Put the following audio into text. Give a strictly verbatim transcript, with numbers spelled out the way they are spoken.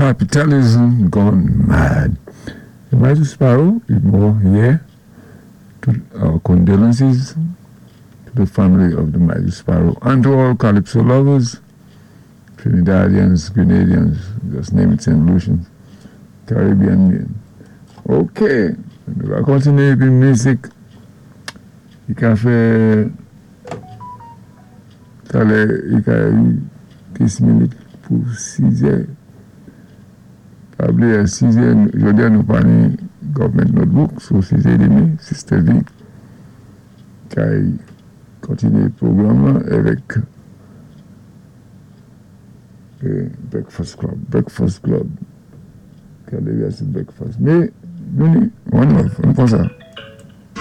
capitalism gone mad. The Mighty Sparrow is more here. To our condolences to the family of the Mighty Sparrow and to all Calypso lovers, Trinidadians, Grenadians, just name it, Saint Lucians, Caribbean men. Okay, on va continuer avec musique. Il a fait il a eu dix minutes pour six heures. Pas oublier six heures, aujourd'hui nous parlons Government Notebook sur six heures et demie, Sister V, qui a continué le programme avec euh, Breakfast Club. Breakfast Club. Qui a déversé Breakfast. Mais, nous, on love, on pense ça.